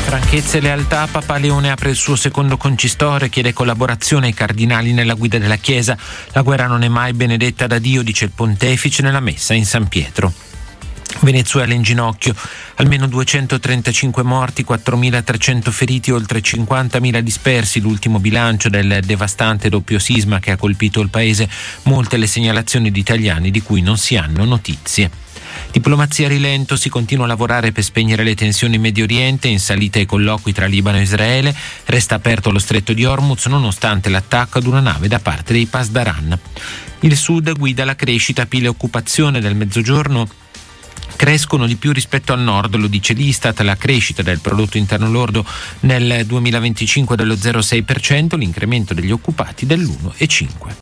Franchezza e lealtà, Papa Leone apre il suo secondo concistoro e chiede collaborazione ai cardinali nella guida della Chiesa. La guerra non è mai benedetta da Dio, dice il pontefice nella messa in San Pietro. Venezuela in ginocchio, almeno 235 morti, 4.300 feriti, oltre 50.000 dispersi, l'ultimo bilancio del devastante doppio sisma che ha colpito il paese, molte le segnalazioni di italiani di cui non si hanno notizie. Diplomazia a rilento, si continua a lavorare per spegnere le tensioni in Medio Oriente, in salita i colloqui tra Libano e Israele, resta aperto lo stretto di Hormuz nonostante l'attacco ad una nave da parte dei Pasdaran. Il Sud guida la crescita, PIL e occupazione del Mezzogiorno crescono di più rispetto al nord, lo dice l'Istat, la crescita del prodotto interno lordo nel 2025 dello 0,6%, l'incremento degli occupati dell'1,5%.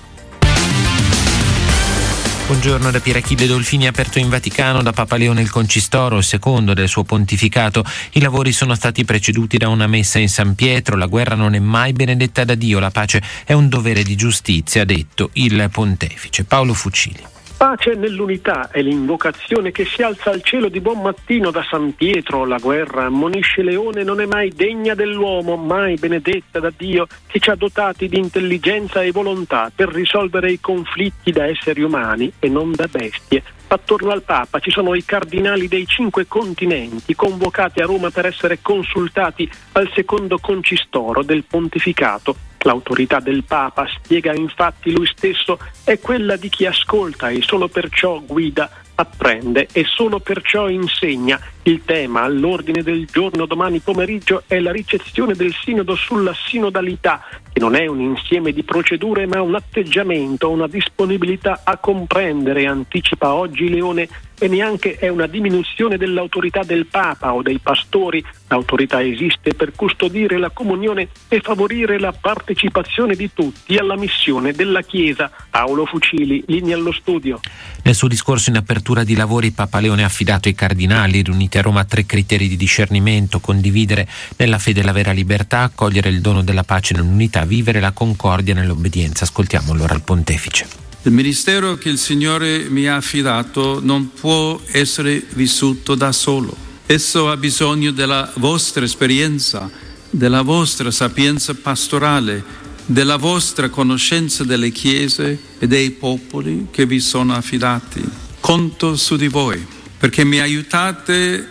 Buongiorno da Pierachille Dolfini. Aperto in Vaticano da Papa Leone il concistoro, il secondo del suo pontificato. I lavori sono stati preceduti da una messa in San Pietro. La guerra non è mai benedetta da Dio, la pace è un dovere di giustizia, ha detto il pontefice. Paolo Fucili. Pace nell'unità è l'invocazione che si alza al cielo di buon mattino da San Pietro. La guerra, ammonisce Leone, non è mai degna dell'uomo, mai benedetta da Dio, che ci ha dotati di intelligenza e volontà per risolvere i conflitti da esseri umani e non da bestie. Attorno al Papa ci sono i cardinali dei 5 continenti convocati a Roma per essere consultati al secondo concistoro del pontificato. L'autorità del Papa, spiega infatti lui stesso, è quella di chi ascolta e solo perciò guida, apprende e solo perciò insegna. Il tema all'ordine del giorno domani pomeriggio è la ricezione del Sinodo sulla sinodalità, che non è un insieme di procedure ma un atteggiamento, una disponibilità a comprendere, anticipa oggi Leone, e neanche è una diminuzione dell'autorità del Papa o dei pastori. L'autorità esiste per custodire la comunione e favorire la partecipazione di tutti alla missione della Chiesa. Paolo Fucili, linea allo studio. Nel suo discorso in apertura di lavori, Papa Leone ha affidato ai cardinali riuniti a Roma 3 criteri di discernimento: condividere nella fede la vera libertà, accogliere il dono della pace nell'unità, vivere la concordia nell'obbedienza. Ascoltiamo allora il pontefice. Il ministero che il Signore mi ha affidato non può essere vissuto da solo. Esso ha bisogno della vostra esperienza, della vostra sapienza pastorale, della vostra conoscenza delle chiese e dei popoli che vi sono affidati. Conto su di voi, perché mi aiutiate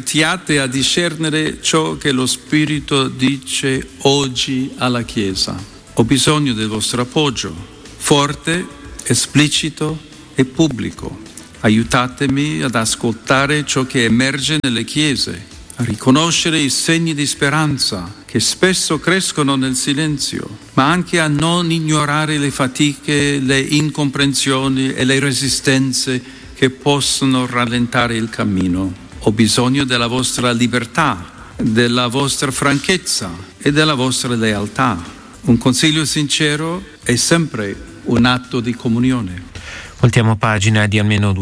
a discernere ciò che lo Spirito dice oggi alla Chiesa. Ho bisogno del vostro appoggio, forte, esplicito e pubblico. Aiutatemi ad ascoltare ciò che emerge nelle chiese, a riconoscere i segni di speranza che spesso crescono nel silenzio, ma anche a non ignorare le fatiche, le incomprensioni e le resistenze che possono rallentare il cammino. Ho bisogno della vostra libertà, della vostra franchezza e della vostra lealtà. Un consiglio sincero è sempre un atto di comunione. Voltiamo pagina. Di almeno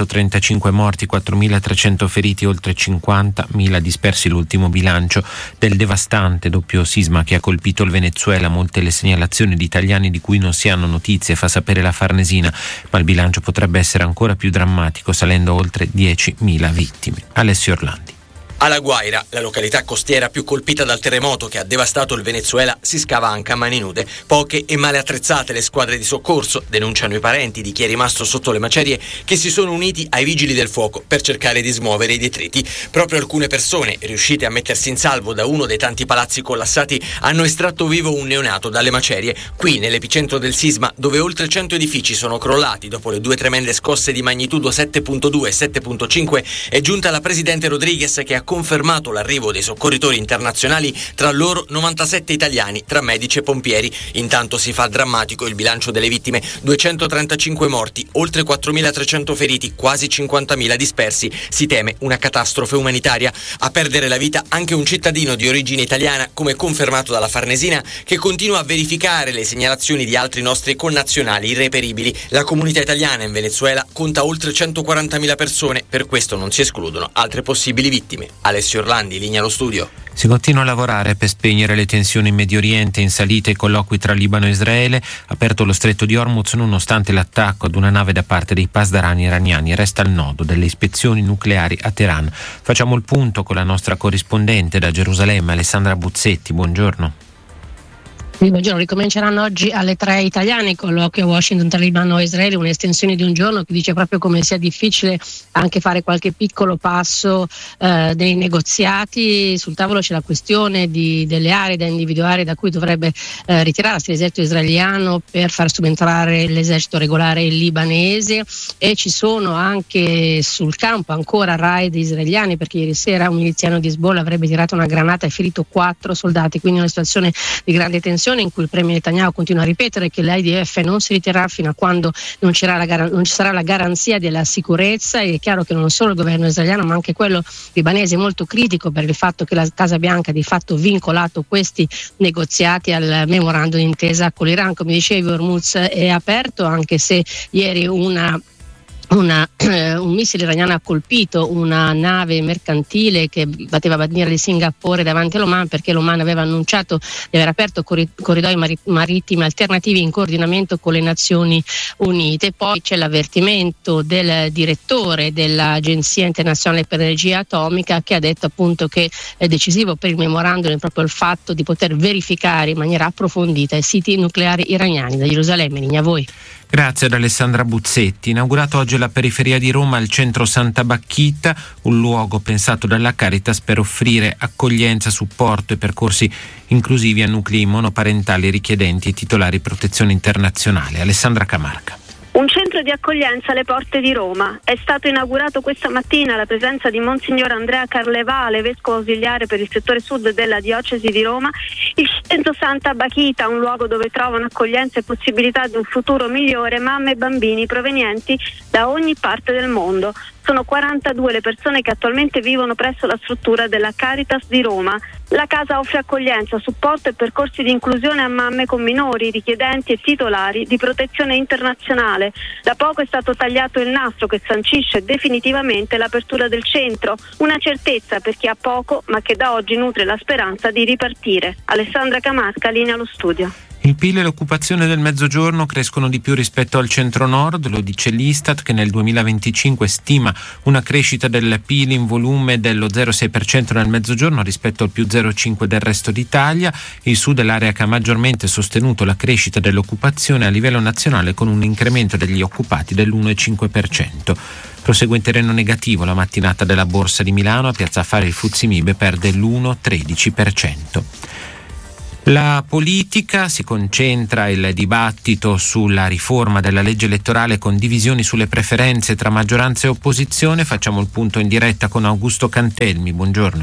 235 morti, 4.300 feriti, oltre 50.000 dispersi l'ultimo bilancio del devastante doppio sisma che ha colpito il Venezuela. Molte le segnalazioni di italiani di cui non si hanno notizie, fa sapere la Farnesina, ma il bilancio potrebbe essere ancora più drammatico, salendo a oltre 10.000 vittime. Alessio Orlandi. A La Guaira, la località costiera più colpita dal terremoto che ha devastato il Venezuela, si scava anche a mani nude. Poche e male attrezzate le squadre di soccorso, denunciano i parenti di chi è rimasto sotto le macerie, che si sono uniti ai vigili del fuoco per cercare di smuovere i detriti. Proprio alcune persone, riuscite a mettersi in salvo da uno dei tanti palazzi collassati, hanno estratto vivo un neonato dalle macerie. Qui, nell'epicentro del sisma, dove oltre 100 edifici sono crollati dopo le 2 tremende scosse di magnitudo 7.2 e 7.5, è giunta la presidente Rodriguez, che ha confermato l'arrivo dei soccorritori internazionali, tra loro 97 italiani tra medici e pompieri. Intanto si fa drammatico il bilancio delle vittime: 235 morti, oltre 4.300 feriti, quasi 50.000 dispersi. Si teme una catastrofe umanitaria. A perdere la vita anche un cittadino di origine italiana, come confermato dalla Farnesina, che continua a verificare le segnalazioni di altri nostri connazionali irreperibili. La comunità italiana in Venezuela conta oltre 140.000 persone, per questo non si escludono altre possibili vittime. Alessio Orlandi, linea allo studio. Si continua a lavorare per spegnere le tensioni in Medio Oriente, in salita i colloqui tra Libano e Israele, aperto lo stretto di Hormuz nonostante l'attacco ad una nave da parte dei pasdarani iraniani. Resta il nodo delle ispezioni nucleari a Teheran. Facciamo il punto con la nostra corrispondente da Gerusalemme, Alessandra Buzzetti. Buongiorno. Buongiorno, ricominceranno oggi alle 3 italiani i colloqui a Washington tra Libano e Israele, un'estensione di un giorno che dice proprio come sia difficile anche fare qualche piccolo passo nei negoziati. Sul tavolo c'è la questione delle aree da individuare da cui dovrebbe ritirarsi l'esercito israeliano per far subentrare l'esercito regolare libanese, e ci sono anche sul campo ancora raid israeliani, perché ieri sera un miliziano di Hezbollah avrebbe tirato una granata e ferito 4 soldati, quindi una situazione di grande tensione in cui il premier Netanyahu continua a ripetere che l'IDF non si ritirerà fino a quando non ci sarà la garanzia della sicurezza. E è chiaro che non solo il governo israeliano ma anche quello libanese è molto critico per il fatto che la Casa Bianca ha di fatto vincolato questi negoziati al memorandum d'intesa con l'Iran. Come dicevi, Hormuz è aperto, anche se ieri un missile iraniano ha colpito una nave mercantile che batteva bandiera di Singapore davanti all'Oman, perché l'Oman aveva annunciato di aver aperto corridoi marittimi alternativi in coordinamento con le Nazioni Unite. Poi c'è l'avvertimento del direttore dell'Agenzia Internazionale per l'Energia Atomica, che ha detto appunto che è decisivo per il memorandum proprio il fatto di poter verificare in maniera approfondita i siti nucleari iraniani. Da Gerusalemme, linea a voi. Grazie ad Alessandra Buzzetti. Inaugurato oggi alla periferia di Roma il centro Santa Bacchita, un luogo pensato dalla Caritas per offrire accoglienza, supporto e percorsi inclusivi a nuclei monoparentali richiedenti e titolari protezione internazionale. Alessandra Camarca. Un centro di accoglienza alle porte di Roma. È stato inaugurato questa mattina alla presenza di Monsignor Andrea Carlevale, vescovo ausiliare per il settore sud della diocesi di Roma, il centro Santa Bachita, un luogo dove trovano accoglienza e possibilità di un futuro migliore mamme e bambini provenienti da ogni parte del mondo. Sono 42 le persone che attualmente vivono presso la struttura della Caritas di Roma. La casa offre accoglienza, supporto e percorsi di inclusione a mamme con minori, richiedenti e titolari di protezione internazionale. Da poco è stato tagliato il nastro che sancisce definitivamente l'apertura del centro, una certezza per chi ha poco ma che da oggi nutre la speranza di ripartire. Alessandra Camarca, linea allo studio. Il PIL e l'occupazione del Mezzogiorno crescono di più rispetto al centro-nord, lo dice l'Istat, che nel 2025 stima una crescita del PIL in volume dello 0,6% nel Mezzogiorno rispetto al più 0,5% del resto d'Italia. Il Sud è l'area che ha maggiormente sostenuto la crescita dell'occupazione a livello nazionale, con un incremento degli occupati dell'1,5%. Prosegue in terreno negativo la mattinata della Borsa di Milano. A Piazza Affari il FTSE MIB perde l'1,13%. La politica, si concentra il dibattito sulla riforma della legge elettorale con divisioni sulle preferenze tra maggioranza e opposizione. Facciamo il punto in diretta con Augusto Cantelmi. Buongiorno.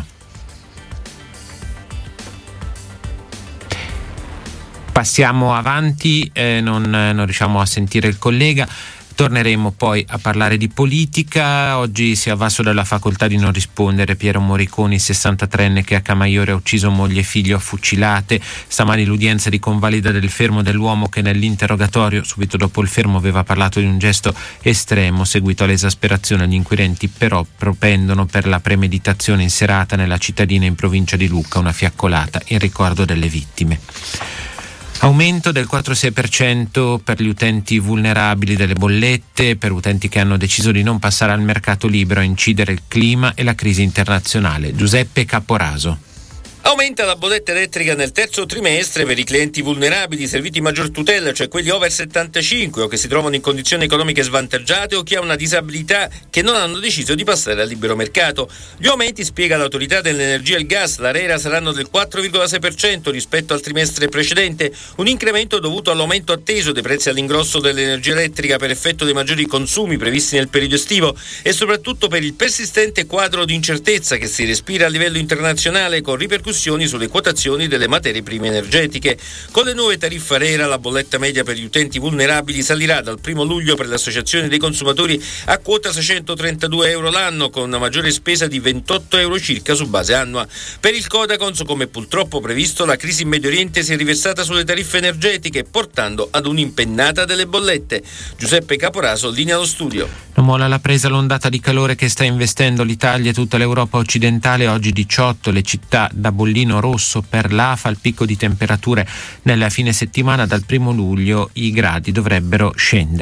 Passiamo avanti, non riusciamo a sentire il collega. Torneremo poi a parlare di politica. Oggi si è avvalso della facoltà di non rispondere Piero Moriconi, 63enne, che a Camaiore ha ucciso moglie e figlio a fucilate. Stamani l'udienza di convalida del fermo dell'uomo che nell'interrogatorio, subito dopo il fermo, aveva parlato di un gesto estremo seguito all'esasperazione. Gli inquirenti però propendono per la premeditazione in serata nella cittadina in provincia di Lucca, una fiaccolata in ricordo delle vittime. Aumento del 4,6% per gli utenti vulnerabili delle bollette, per utenti che hanno deciso di non passare al mercato libero a incidere il clima e la crisi internazionale. Giuseppe Caporaso. Aumenta la bolletta elettrica nel terzo trimestre per i clienti vulnerabili serviti maggior tutela, cioè quelli over 75 o che si trovano in condizioni economiche svantaggiate o chi ha una disabilità che non hanno deciso di passare al libero mercato. Gli aumenti, spiega l'autorità dell'energia e il gas, l'ARERA, saranno del 4,6% rispetto al trimestre precedente, un incremento dovuto all'aumento atteso dei prezzi all'ingrosso dell'energia elettrica per effetto dei maggiori consumi previsti nel periodo estivo e soprattutto per il persistente quadro di incertezza che si respira a livello internazionale, con ripercussioni sulle quotazioni delle materie prime energetiche. Con le nuove tariffe ARERA la bolletta media per gli utenti vulnerabili salirà dal 1 luglio per l'associazione dei consumatori a quota 632 euro l'anno, con una maggiore spesa di 28 euro circa su base annua. Per il Codacons, come purtroppo previsto, la crisi in Medio Oriente si è riversata sulle tariffe energetiche, portando ad un'impennata delle bollette. Giuseppe Caporaso, linea allo studio. Non molla la presa l'ondata di calore che sta investendo l'Italia e tutta l'Europa occidentale. Oggi 18 le città da bollire bollino rosso per l'AFA, il picco di temperature nella fine settimana. Dal 1 luglio i gradi dovrebbero scendere.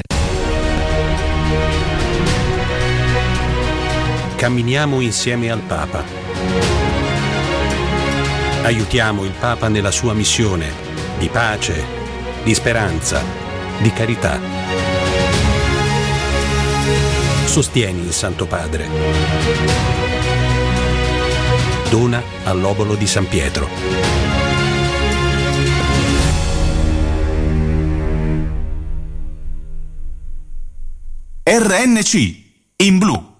Camminiamo insieme al Papa. Aiutiamo il Papa nella sua missione di pace, di speranza, di carità. Sostieni il Santo Padre. Dona all'Obolo di San Pietro. RNC in blu.